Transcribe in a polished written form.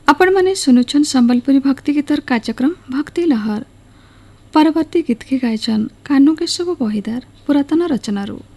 आपण माने सुनुछन संबलपुरी भक्ति गीतर कार्यक्रम भक्ति लहर। परवर्ती गीत के गायचन कान्हू केशव बहिदार पुरातन रचनारू।